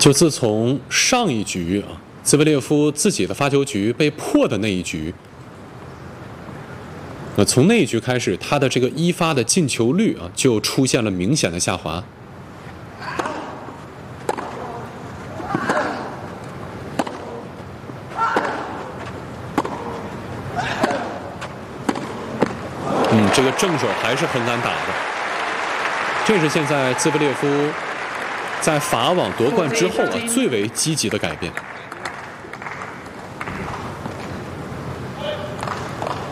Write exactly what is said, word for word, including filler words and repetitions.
就自从上一局啊，兹维列夫自己的发球局被破的那一局，那从那一局开始，他的这个一发的进球率啊，就出现了明显的下滑。嗯，这个正手还是很敢打的，这是现在兹维列夫在法网夺冠之后啊最为积极的改变。